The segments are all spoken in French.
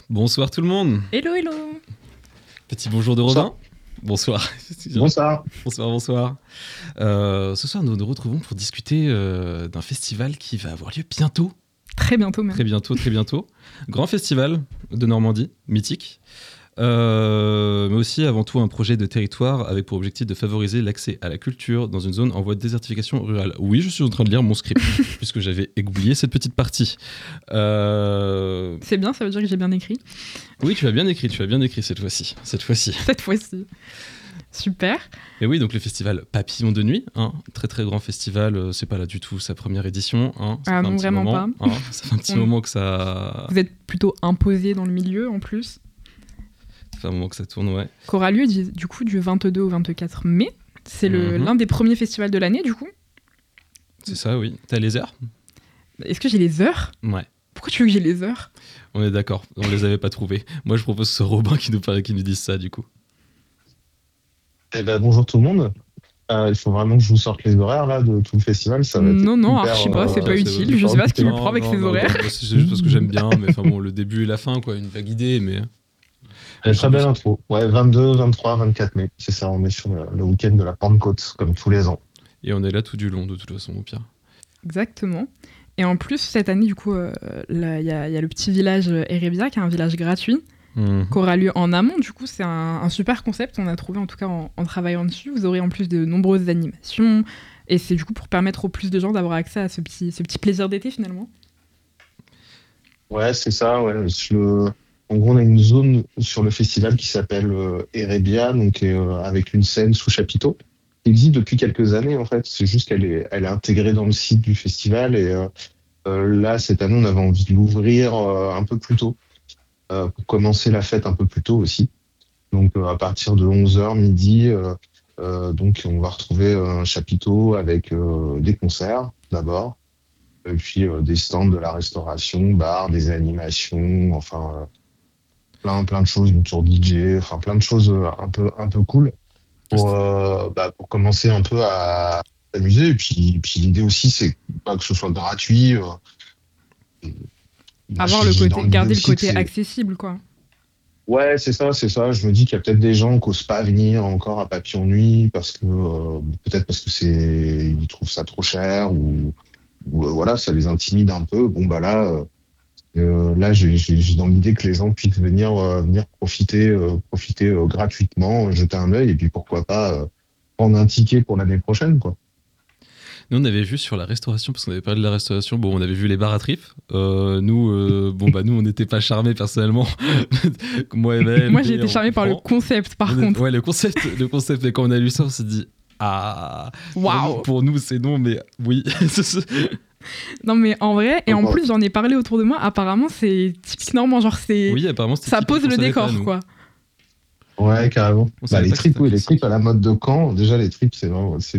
Bonsoir tout le monde. Hello, hello. Petit bonjour de Robin. Bonsoir. Bonsoir. Bonsoir. Ce soir, nous nous retrouvons pour discuter d'un festival qui va avoir lieu bientôt. Très bientôt même. Très bientôt. Grand festival de Normandie, mythique. Mais aussi avant tout un projet de territoire avec pour objectif de favoriser l'accès à la culture dans une zone en voie de désertification rurale. Oui, je suis en train de lire mon script puisque j'avais oublié cette petite partie. C'est bien, ça veut dire que j'ai bien écrit. Oui, tu as bien écrit cette fois-ci. Cette fois-ci. Super. Et oui, donc le festival Papillon de Nuit, très très grand festival, c'est pas là du tout sa première édition. Ah non, vraiment pas. Ça fait un petit moment que ça... Vous êtes plutôt imposé dans le milieu en plus. Ça fait un moment que ça tourne, ouais. Qu'aura lieu du coup du 22 au 24 mai. C'est l'un des premiers festivals de l'année du coup. C'est ça, oui. T'as les heures ? Est-ce que j'ai les heures ? Ouais. Pourquoi tu veux que j'ai les heures ? On est d'accord, on les avait pas trouvées. Moi je propose que ce soit Robin qui nous dise ça du coup. Eh ben, bonjour tout le monde. Il faut vraiment que je vous sorte les horaires là, de tout le festival. Ça va être je sais pas, c'est pas utile. Je sais pas ce qu'il me prend avec ces horaires. C'est juste parce que j'aime bien, mais enfin bon, le début et la fin, quoi, une vague idée, mais... Très belle intro. Ouais, 22, 23, 24 mai. C'est ça, on est sur le week-end de la Pentecôte, comme tous les ans. Et on est là tout du long, de toute façon, au pire. Exactement. Et en plus, cette année, du coup, il y a le petit village Erebia, qui est un village gratuit, qui aura lieu en amont. Du coup, c'est un super concept. On a trouvé, en tout cas, en travaillant dessus. Vous aurez en plus de nombreuses animations. Et c'est du coup pour permettre au plus de gens d'avoir accès à ce petit plaisir d'été, finalement. Ouais, c'est ça. Ouais. En gros, on a une zone sur le festival qui s'appelle Erebia, donc avec une scène sous chapiteau. Elle existe depuis quelques années, en fait. C'est juste qu'elle est intégrée dans le site du festival. Et là, cette année, on avait envie de l'ouvrir un peu plus tôt, pour commencer la fête un peu plus tôt aussi. Donc, à partir de 11h midi, donc on va retrouver un chapiteau avec des concerts, d'abord, et puis des stands de la restauration, bar, des animations, enfin... plein de choses, une tour DJ, enfin plein de choses un peu cool pour commencer un peu à s'amuser. Et puis l'idée aussi, c'est pas que ce soit gratuit. Garder le côté accessible, quoi. Ouais, c'est ça. Je me dis qu'il y a peut-être des gens qui n'osent pas venir encore à Papillon Nuit parce que peut-être parce que ils trouvent ça trop cher ou voilà, ça les intimide un peu. Bon bah là. Là, j'ai dans l'idée que les gens puissent venir profiter gratuitement, jeter un œil et puis pourquoi pas prendre un ticket pour l'année prochaine, quoi. Nous, on avait vu sur la restauration, parce qu'on avait parlé de la restauration, bon, on avait vu les bars à tripes. Nous, on n'était pas charmés personnellement. Moi, j'ai été charmé par le concept, par contre. Ouais, le concept. Et quand on a lu ça, on s'est dit, waouh. Pour nous, c'est non, mais oui. Non mais en vrai, et en plus j'en ai parlé autour de moi, apparemment c'est typique normand, genre ça pose le décor, quoi. Ouais, carrément. Les tripes à la mode de Caen, déjà les tripes c'est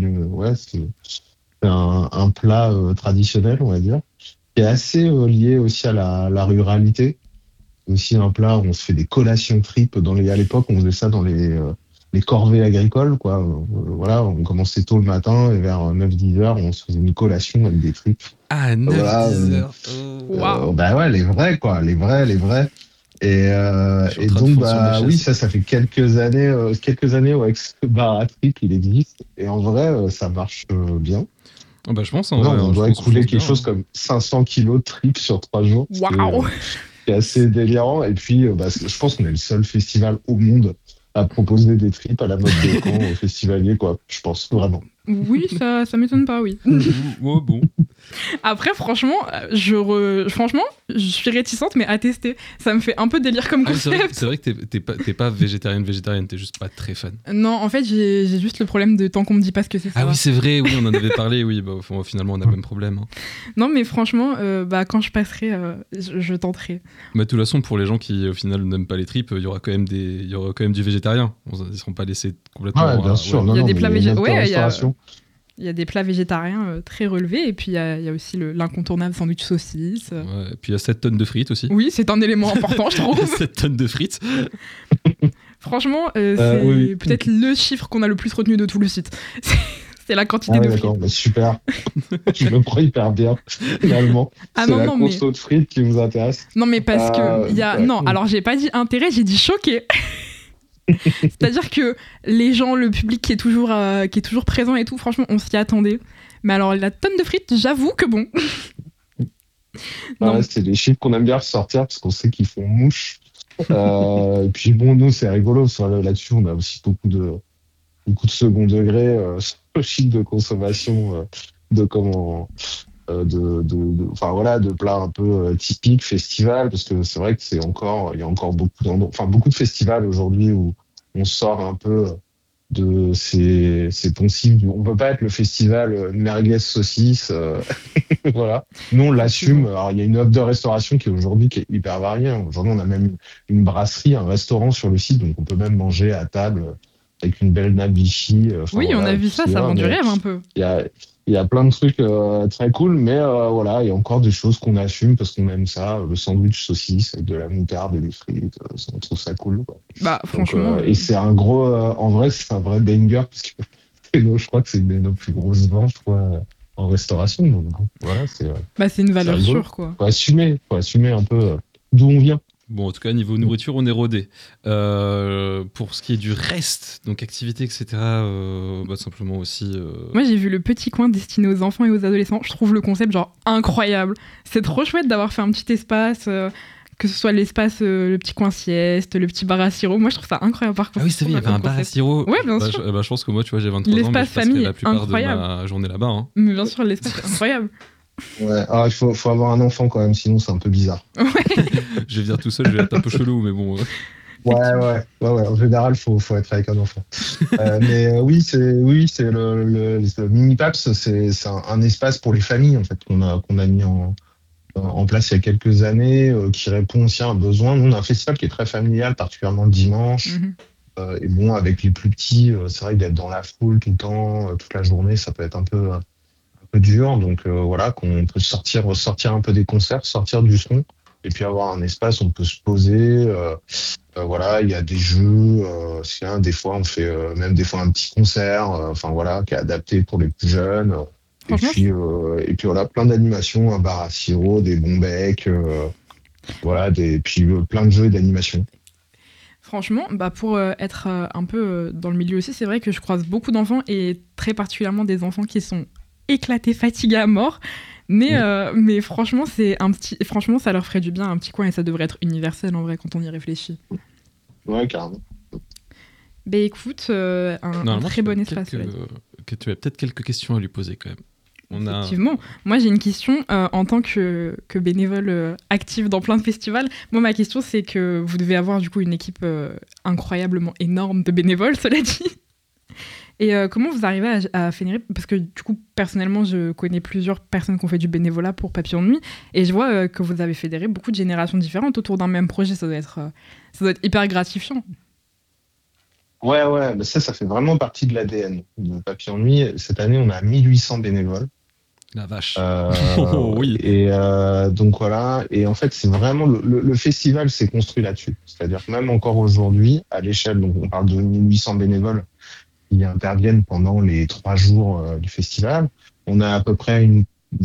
un plat traditionnel, on va dire, qui est assez lié aussi à la ruralité. C'est aussi un plat où on se fait des collations tripes à l'époque on faisait ça dans les corvées agricoles, quoi. Voilà, on commençait tôt le matin et vers 9-10 heures, on se faisait une collation avec des tripes. Ah, 9-10 heures. Wow. Bah ouais, les vrais, quoi. Les vrais. Et donc, oui, ça fait quelques années, avec ce bar à tripes, il existe. Et en vrai, ça marche bien. Je pense. On doit écouler quelque chose comme 500 kilos de tripes sur 3 jours. Waouh. C'est assez délirant. Et puis, je pense qu'on est le seul festival au monde à proposer des tripes à la mode de Caen aux festivaliers, quoi. Je pense vraiment. Oui, ça m'étonne pas, oui. Oh, bon. Après, franchement, je suis réticente, mais à tester. Ça me fait un peu délire comme concept. C'est vrai que t'es pas végétarienne, t'es juste pas très fan. Non, en fait, j'ai juste le problème de tant qu'on me dit pas ce que c'est. Ah oui, c'est vrai, oui, on en avait parlé, oui. Finalement, on a le même problème. Non, mais franchement, quand je passerai, je tenterai. De toute façon, pour les gens qui, au final, n'aiment pas les tripes, il y aura quand même du végétarien. Ils seront pas laissés complètement... Ouais, bien sûr. Il y a des plats végétariens. Il y a des plats végétariens très relevés, et puis il y a aussi l'incontournable sandwich saucisse. Ouais, et puis il y a 7 tonnes de frites aussi. Oui, c'est un élément important, je trouve. 7 tonnes de frites. Franchement, c'est peut-être le chiffre qu'on a le plus retenu de tout le site. C'est la quantité de frites. D'accord, bah, super. Je me prends hyper bien, finalement. C'est la conso de frites qui vous intéresse. Non, mais parce que non, alors j'ai pas dit intérêt, j'ai dit choqué. C'est-à-dire que les gens, le public qui est toujours présent et tout, franchement, on s'y attendait. Mais alors, la tonne de frites, j'avoue que bon. C'est des chiffres qu'on aime bien ressortir parce qu'on sait qu'ils font mouche. Et puis bon, nous, c'est rigolo. Là-dessus, on a aussi beaucoup de second degré sur le chiffre de consommation de plats un peu typiques, festival, parce que c'est vrai que il y a encore beaucoup de festivals aujourd'hui où on sort un peu de ces poncifs. On peut pas être le festival merguez saucisse, voilà. Nous, on l'assume. Alors, il y a une offre de restauration qui est hyper variée. Aujourd'hui, on a même une brasserie, un restaurant sur le site, donc on peut même manger à table avec une belle nappe Vichy. Oui, on a vu ça vend du rêve un peu. Il y a plein de trucs très cool, mais il y a encore des choses qu'on assume parce qu'on aime ça. Le sandwich saucisse avec de la moutarde et des frites, on trouve ça cool, quoi. Bah, franchement. Et c'est un gros, en vrai, c'est un vrai banger parce que je crois que c'est une de nos plus grosses ventes, en restauration. Donc, voilà, c'est une valeur sûre, quoi. Faut assumer un peu d'où on vient. Bon, en tout cas, niveau nourriture, on est rodé. Pour ce qui est du reste, donc activités, etc., simplement aussi... Moi, j'ai vu le petit coin destiné aux enfants et aux adolescents. Je trouve le concept, incroyable. C'est trop chouette d'avoir fait un petit espace, que ce soit l'espace, le petit coin sieste, le petit bar à sirop. Moi, je trouve ça incroyable. Par contre, ah oui, c'est vrai, il y avait un bar à sirop. Ouais, bien sûr. Je pense que moi, tu vois, j'ai 23 ans, mais je passerai la plupart de ma journée là-bas. Hein. Mais bien sûr, l'espace est incroyable. Ouais, il faut avoir un enfant quand même, sinon c'est un peu bizarre. Ouais. Je vais venir tout seul, je vais être un peu chelou, mais bon. Ouais. En général, faut être avec un enfant. Mais oui, c'est le mini Paps, c'est un espace pour les familles en fait qu'on a mis en place il y a quelques années, qui répond aussi à un besoin. Nous, on a un festival qui est très familial, particulièrement le dimanche. Et bon, avec les plus petits, c'est vrai que d'être dans la foule tout le temps, toute la journée, ça peut être un peu dur, donc qu'on peut sortir un peu des concerts, sortir du son, et puis avoir un espace où on peut se poser. Il y a des jeux, des fois on fait même des fois un petit concert, qui est adapté pour les plus jeunes. Et puis voilà, plein d'animations, un bar à sirop, des bons becs, puis plein de jeux et d'animations. Franchement, pour être un peu dans le milieu aussi, c'est vrai que je croise beaucoup d'enfants et très particulièrement des enfants qui sont éclatés, fatigués à mort, mais franchement ça leur ferait du bien un petit coin et ça devrait être universel en vrai quand on y réfléchit. Ouais, carrément. Écoute, un très bon espace. Tu as peut-être quelques questions à lui poser quand même. Effectivement. Moi, j'ai une question en tant que bénévole active dans plein de festivals. Moi, ma question, c'est que vous devez avoir du coup une équipe incroyablement énorme de bénévoles, cela dit. Et comment vous arrivez à fédérer ? Parce que du coup, personnellement, je connais plusieurs personnes qui ont fait du bénévolat pour Papillon de Nuit, et je vois que vous avez fédéré beaucoup de générations différentes autour d'un même projet. Ça doit être hyper gratifiant. Ouais, mais ça fait vraiment partie de l'ADN de Papillon de Nuit. Cette année, on a 1800 bénévoles. La vache. Oui. Et donc voilà. Et en fait, c'est vraiment le festival s'est construit là-dessus. C'est-à-dire que même encore aujourd'hui, à l'échelle, donc on parle de 1800 bénévoles qui interviennent pendant les 3 jours du festival. On a à peu près une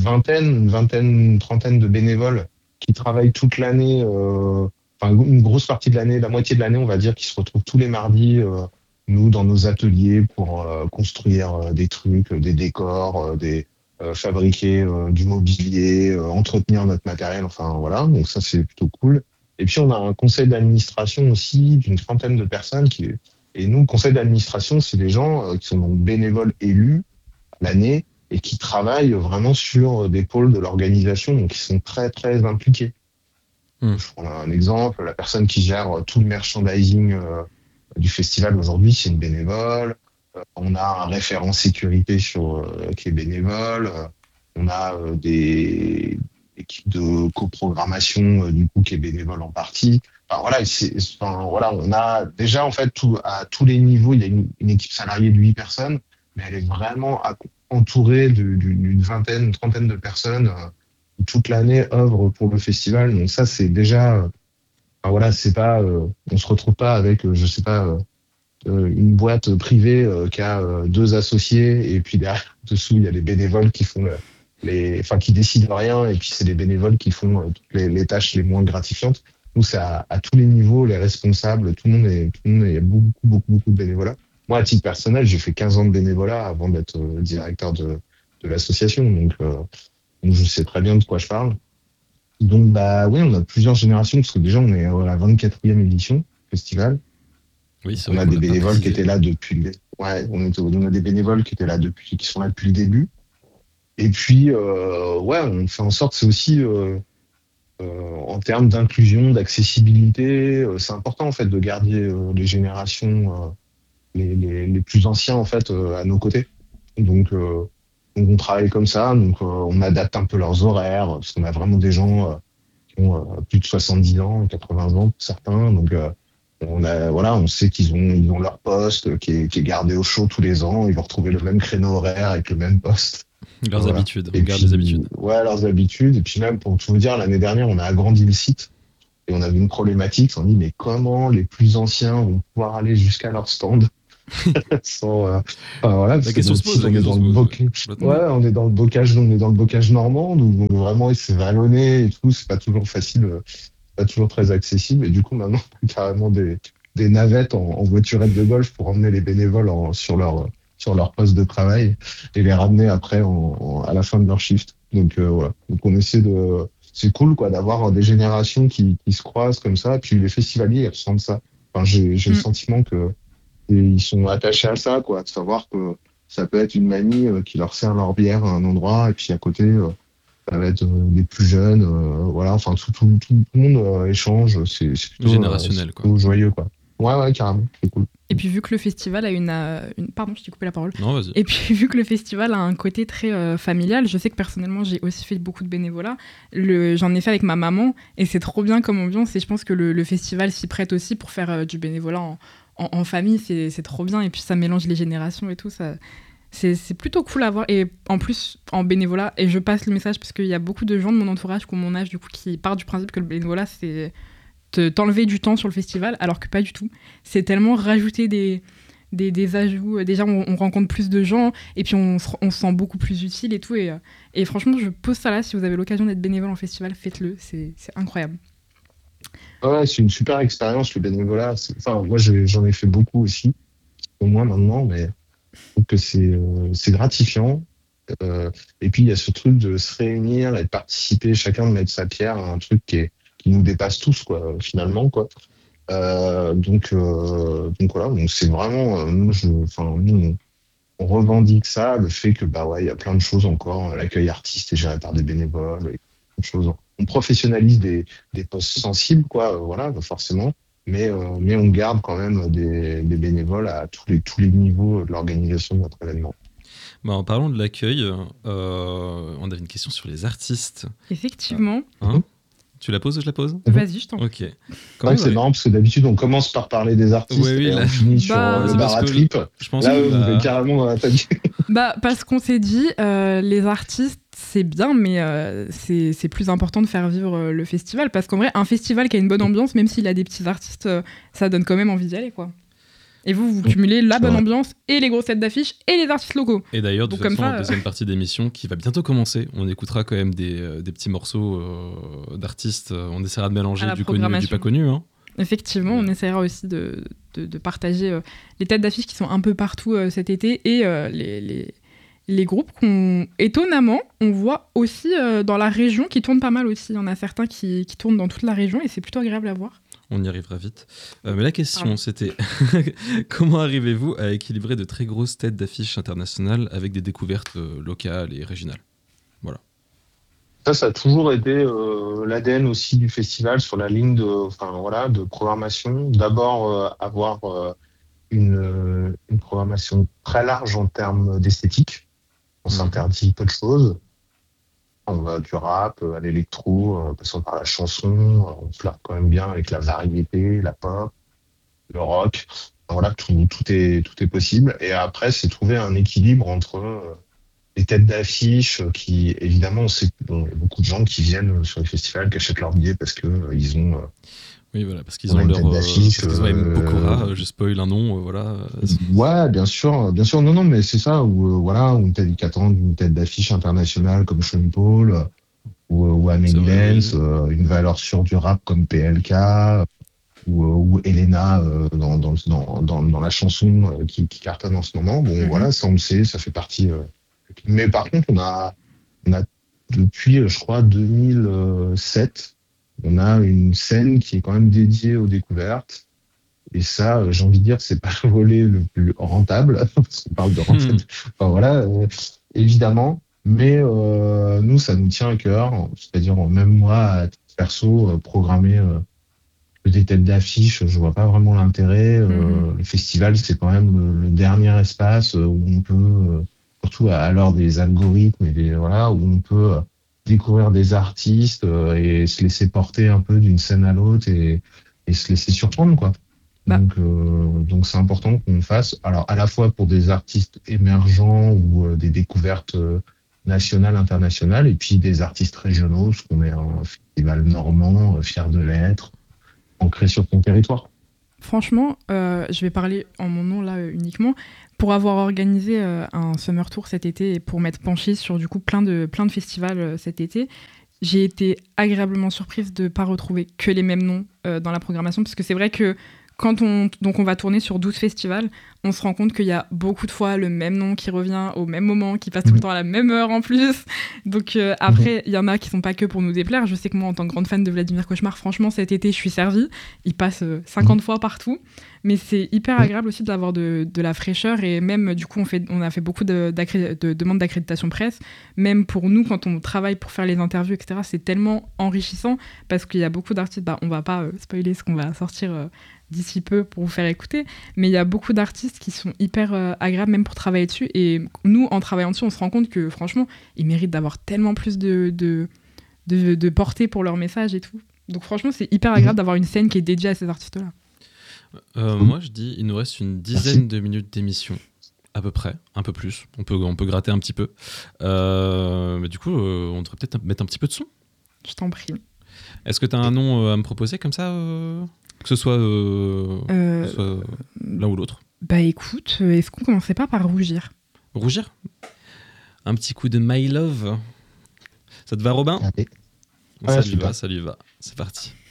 trentaine de bénévoles qui travaillent toute l'année, une grosse partie de l'année, la moitié de l'année, on va dire, qui se retrouvent tous les mardis, nous, dans nos ateliers pour construire des trucs, des décors, fabriquer du mobilier, entretenir notre matériel, donc ça c'est plutôt cool. Et puis on a un conseil d'administration aussi d'une 30aine de personnes et nous, le conseil d'administration, c'est des gens qui sont donc bénévoles élus l'année et qui travaillent vraiment sur des pôles de l'organisation, donc qui sont très très impliqués. Je prends un exemple, la personne qui gère tout le merchandising du festival aujourd'hui, c'est une bénévole. On a un référent sécurité qui est bénévole. On a des équipes de coprogrammation du coup qui est bénévole en partie. On a déjà en fait à tous les niveaux, il y a une équipe salariée de 8 personnes, mais elle est vraiment entourée d'une une trentaine de personnes qui toute l'année œuvrent pour le festival. Donc ça c'est déjà c'est pas on se retrouve pas avec une boîte privée qui a 2 associés, et puis derrière, dessous, il y a les bénévoles qui font qui décident rien, et puis c'est les bénévoles qui font toutes les tâches les moins gratifiantes. Nous, c'est à tous les niveaux, les responsables, tout le monde il y a beaucoup de bénévolat. Moi, à titre personnel, j'ai fait 15 ans de bénévolat avant d'être directeur de l'association, donc je sais très bien de quoi je parle. Donc, bah oui, on a plusieurs générations, parce que déjà, on est à la 24e édition festival. Oui, c'est on vrai a qu'on des a pas bénévoles qui précisé. étaient là depuis on a des bénévoles qui étaient là qui sont là depuis le début. Et puis, on fait en sorte, c'est aussi en termes d'inclusion, d'accessibilité, c'est important en fait de garder les générations, les plus anciens en fait à nos côtés. Donc on travaille comme ça, donc on adapte un peu leurs horaires, parce qu'on a vraiment des gens qui ont plus de 70 ans, 80 ans pour certains. Donc on sait ils ont leur poste qui est gardé au chaud tous les ans. Ils vont retrouver le même créneau horaire avec le même poste. Leurs Voilà. habitudes, on Et garde puis, les habitudes. ouais, leurs habitudes. Et puis même, pour tout vous dire, l'année dernière, on a agrandi le site et on avait une problématique. On dit, mais comment les plus anciens vont pouvoir aller jusqu'à leur stand sans, voilà, parce La que question notre se pose, site, la on est question dans se le pose. bocage. Ouais, on est dans le bocage normand, donc vraiment, c'est vallonné et tout. C'est pas toujours facile, pas toujours très accessible. Et du coup, maintenant, on a carrément des navettes en voiturette de golf pour emmener les bénévoles sur leur poste de travail et les ramener après à la fin de leur shift. Donc voilà. Donc on essaie c'est cool quoi d'avoir des générations qui se croisent comme ça. Puis les festivaliers ils ressentent ça. Enfin, j'ai le sentiment que ils sont attachés à ça quoi, de savoir que ça peut être une mamie qui leur sert leur bière à un endroit et puis à côté ça va être les plus jeunes. Voilà. Enfin tout le monde échange. C'est Générationnel, quoi. plutôt joyeux quoi. Ouais carrément. C'est cool. Et puis vu que le festival a Pardon, je t'ai coupé la parole. Non, vas-y. Et puis vu que le festival a un côté très familial, je sais que personnellement j'ai aussi fait beaucoup de bénévolat. J'en ai fait avec ma maman et c'est trop bien comme ambiance et je pense que le festival s'y prête aussi pour faire du bénévolat en famille, c'est trop bien et puis ça mélange les générations et tout, c'est plutôt cool à voir. Et en plus en bénévolat, et je passe le message parce qu'il y a beaucoup de gens de mon entourage qui ont mon âge du coup qui partent du principe que le bénévolat c'est t'enlever du temps sur le festival, alors que pas du tout. C'est tellement rajouter des ajouts. Déjà, on rencontre plus de gens, et puis on se sent beaucoup plus utile et tout. Et franchement, je pose ça là, si vous avez l'occasion d'être bénévole en festival, faites-le, c'est incroyable. Ouais, c'est une super expérience, le bénévolat. Enfin, moi, j'en ai fait beaucoup aussi, au moins maintenant, mais je trouve que c'est gratifiant. Et puis, il y a ce truc de se réunir et de participer, chacun de mettre sa pierre à un truc qui nous dépasse tous, quoi, finalement, quoi. Donc voilà, donc c'est vraiment, nous, on revendique ça, le fait que, bah ouais, il y a plein de choses encore, l'accueil artiste est géré par des bénévoles, et plein de choses. On professionnalise des postes sensibles, quoi, voilà, forcément, mais on garde quand même des bénévoles à tous les niveaux de l'organisation de notre événement. Bah, en parlant de l'accueil, on avait une question sur les artistes. Effectivement. Tu la poses ou je la pose ? Vas-y, je t'en prie. Ok. C'est marrant parce que d'habitude on commence par parler des artistes et on finit sur le bar à trip. Je pense là, vous êtes carrément dans la table. Parce qu'on s'est dit, les artistes, c'est bien, mais c'est plus important de faire vivre le festival. Parce qu'en vrai, un festival qui a une bonne ambiance, même s'il a des petits artistes, ça donne quand même envie d'y aller, quoi. Et vous cumulez la bonne ambiance et les grosses têtes d'affiches et les artistes locaux. Et d'ailleurs, de toute façon, la deuxième partie d'émission qui va bientôt commencer, on écoutera quand même des petits morceaux d'artistes. On essaiera de mélanger du connu et du pas connu. Hein. Effectivement, on essaiera aussi de partager les têtes d'affiches qui sont un peu partout cet été et les groupes étonnamment, on voit aussi dans la région qui tournent pas mal aussi. Il y en a certains qui tournent dans toute la région et c'est plutôt agréable à voir. On y arrivera vite. Mais la question, c'était comment arrivez-vous à équilibrer de très grosses têtes d'affiches internationales avec des découvertes locales et régionales ? Voilà. Ça a toujours été l'ADN aussi du festival sur la ligne de programmation. D'abord, avoir une programmation très large en termes d'esthétique. On s'interdit peu de choses. On va du rap à l'électro, en passant par la chanson. On flirte quand même bien avec la variété, la pop, le rock. Voilà, tout est possible. Et après, c'est trouver un équilibre entre des têtes d'affiche qui, évidemment, on sait qu'il y a beaucoup de gens qui viennent sur les festivals, qui achètent leur billet parce que ils ont. Oui, voilà, parce qu'ils ont leur d'affiche. Parce qu'ils ont M. Pokora, je spoil un nom, voilà. Ouais, bien sûr, non, mais c'est ça, ou voilà, ou qui attendent une tête d'affiche internationale comme Sean Paul, ou Amélie Lenz, une valeur sûre du rap comme PLK, ou Elena dans la chanson qui cartonne en ce moment. Bon, voilà, ça on le sait, ça fait partie. Mais par contre, on a depuis, je crois, 2007, on a une scène qui est quand même dédiée aux découvertes. Et ça, j'ai envie de dire, c'est pas le volet le plus rentable, parce qu'on parle de rentable. Enfin, voilà, évidemment. Mais nous, ça nous tient à cœur. C'est-à-dire, même moi, à titre perso, programmer des têtes d'affiche, je vois pas vraiment l'intérêt. Le festival, c'est quand même le dernier espace où on peut, surtout à l'heure des algorithmes voilà, où on peut découvrir des artistes et se laisser porter un peu d'une scène à l'autre et se laisser surprendre, quoi. Donc c'est important qu'on le fasse. Alors à la fois pour des artistes émergents ou des découvertes nationales, internationales, et puis des artistes régionaux, parce qu'on est un festival normand, fier de l'être, ancré sur ton territoire. Franchement, je vais parler en mon nom là uniquement. Pour avoir organisé un Summer Tour cet été et pour m'être penchée sur du coup plein de festivals cet été, j'ai été agréablement surprise de ne pas retrouver que les mêmes noms dans la programmation, parce que c'est vrai que quand on va tourner sur 12 festivals, on se rend compte qu'il y a beaucoup de fois le même nom qui revient au même moment, qui passe tout le temps à la même heure en plus. Donc après, il y en a qui sont pas que pour nous déplaire. Je sais que moi, en tant que grande fan de Vladimir Cauchemar, franchement, cet été, je suis servie. Il passe 50 fois partout. Mais c'est hyper agréable aussi d'avoir de la fraîcheur. Et même, du coup, on a fait beaucoup de demandes d'accréditation presse. Même pour nous, quand on travaille pour faire les interviews, etc., c'est tellement enrichissant parce qu'il y a beaucoup d'artistes. On va pas spoiler ce qu'on va sortir d'ici peu pour vous faire écouter, mais il y a beaucoup d'artistes qui sont hyper agréables même pour travailler dessus, et nous en travaillant dessus on se rend compte que franchement ils méritent d'avoir tellement plus de portée pour leur message et tout, donc franchement c'est hyper agréable d'avoir une scène qui est dédiée à ces artistes là. Moi je dis il nous reste une dizaine de minutes d'émission à peu près, un peu plus, on peut gratter un petit peu, mais du coup on devrait peut-être mettre un petit peu de son. Je t'en prie. Est-ce que tu as un nom à me proposer comme ça que ce soit l'un ou l'autre. Bah écoute, est-ce qu'on commençait pas par rougir ? Rougir ? Un petit coup de My Love. Ça te va, Robin ? Allez. Ça lui va. C'est parti.